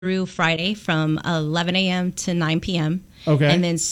through Friday from 11 a.m. to 9 p.m. Okay. And then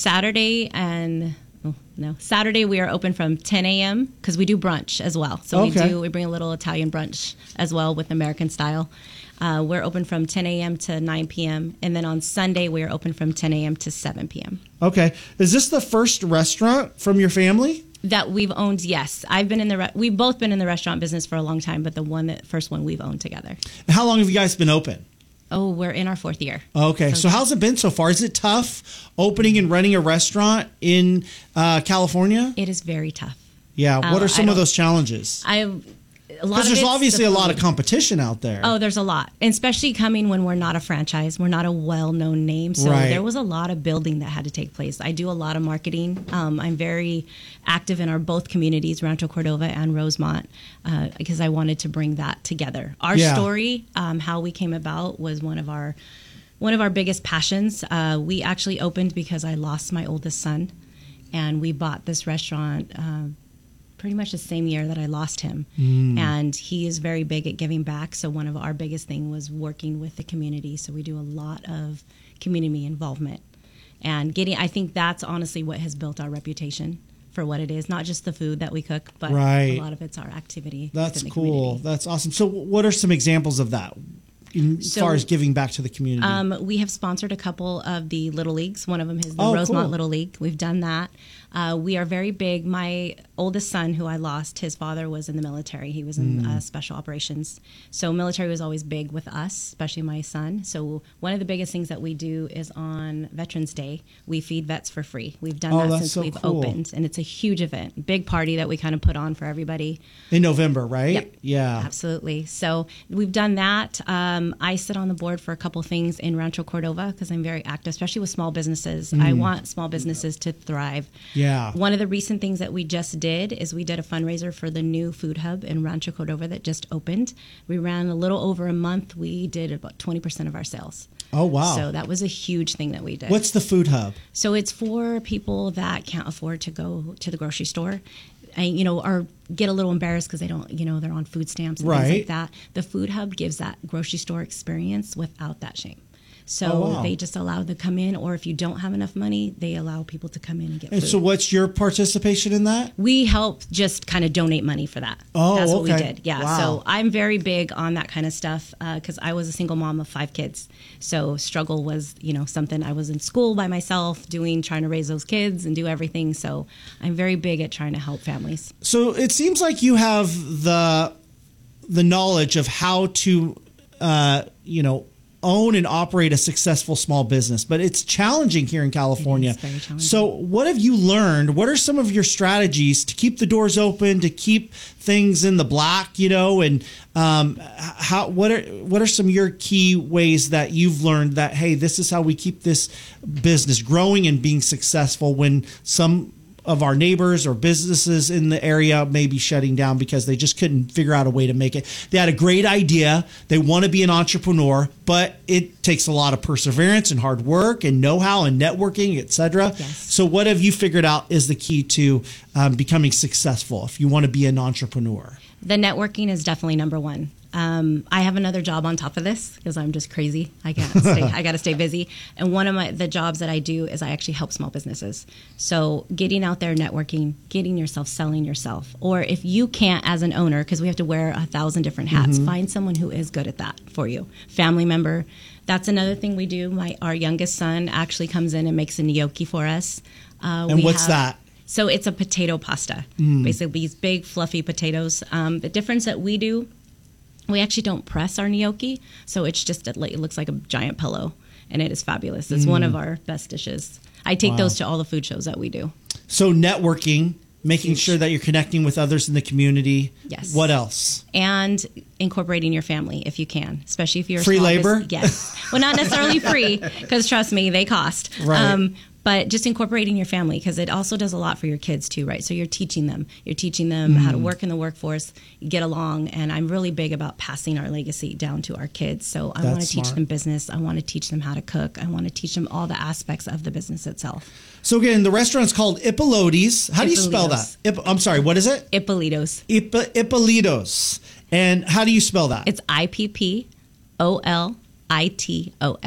Saturday we are open from 10 a.m. because we do brunch as well. So we bring a little Italian brunch as well with American style. We're open from 10 a.m. to 9 p.m. And then on Sunday we are open from 10 a.m. to 7 p.m. Okay. Is this the first restaurant from your family that we've owned? Yes. We've both been in the restaurant business for a long time, but the first one we've owned together. How long have you guys been open? Oh, we're in our 4th year. Okay. So how's it been so far? Is it tough opening and running a restaurant in California? It is very tough. Yeah. What are some of those challenges? Because there's obviously a lot of competition out there. Oh, there's a lot. And especially coming when we're not a franchise. We're not a well-known name. So there was a lot of building that had to take place. I do a lot of marketing. I'm very active in our both communities, Rancho Cordova and Rosemont, because I wanted to bring that together. Our story, how we came about, was one of our biggest passions. We actually opened because I lost my oldest son, and we bought this restaurant pretty much the same year that I lost him. And he is very big at giving back. So one of our biggest thing was working with the community. So we do a lot of community involvement and I think that's honestly what has built our reputation for what it is. Not just the food that we cook, but a lot of it's our activity. That's cool. That's awesome. So what are some examples of that? As far as giving back to the community? We have sponsored a couple of the Little Leagues. One of them is the Rosemont Little League. We've done that. We are very big. My oldest son, who I lost, his father was in the military. He was in special operations. So military was always big with us, especially my son. So one of the biggest things that we do is on Veterans Day, we feed vets for free. We've done that since we've opened. And it's a huge event, big party that we kind of put on for everybody. In November, right? Yep. Yeah. Absolutely. So we've done that. I sit on the board for a couple things in Rancho Cordova because I'm very active, especially with small businesses. I want small businesses to thrive. Yeah. One of the recent things that we just did is we did a fundraiser for the new food hub in Rancho Cordova that just opened. We ran a little over a month. We did about 20% of our sales. Oh, wow. So that was a huge thing that we did. What's the food hub? So it's for people that can't afford to go to the grocery store. And, or get a little embarrassed because they don't, they're on food stamps and things like that. The food hub gives that grocery store experience without that shame. So they just allow them to come in, or if you don't have enough money, they allow people to come in and get food. And so what's your participation in that? We help just kind of donate money for that. Oh, that's what we did. Yeah. Wow. So I'm very big on that kind of stuff because I was a single mom of 5 kids. So struggle was, something I was in school by myself trying to raise those kids and do everything. So I'm very big at trying to help families. So it seems like you have the knowledge of how to, own and operate a successful small business, but it's challenging here in California. It is very challenging. So what have you learned? What are some of your strategies to keep the doors open, to keep things in the black, and what are some of your key ways that you've learned that, hey, this is how we keep this business growing and being successful when some of our neighbors or businesses in the area may be shutting down because they just couldn't figure out a way to make it. They had a great idea. They want to be an entrepreneur, but it takes a lot of perseverance and hard work and know-how and networking, etc. Yes. So what have you figured out is the key to becoming successful if you want to be an entrepreneur? The networking is definitely number one. I have another job on top of this because I'm just crazy. I got to stay busy. And one of the jobs that I do is I actually help small businesses. So getting out there, networking, getting yourself, selling yourself. Or if you can't as an owner, because we have to wear 1,000 different hats, find someone who is good at that for you. Family member. That's another thing we do. Our youngest son actually comes in and makes a gnocchi for us. And what's that? So it's a potato pasta. Basically these big fluffy potatoes. The difference that we do, we actually don't press our gnocchi, so it's just it looks like a giant pillow, and it is fabulous. It's one of our best dishes. I take those to all the food shows that we do. So networking, making sure that you're connecting with others in the community. Yes. What else? And incorporating your family if you can, especially if you're free labor. Yes. Well, not necessarily free, because trust me, they cost. Right. But just incorporating your family, because it also does a lot for your kids too, right? So you're teaching them how to work in the workforce, get along, and I'm really big about passing our legacy down to our kids. So I want to teach them business. I want to teach them how to cook. I want to teach them all the aspects of the business itself. So again, the restaurant's called Ippolitos. How do you spell that? I'm sorry, what is it? Ippolitos. Ippolitos. And how do you spell that? It's Ippolitos. ITOS.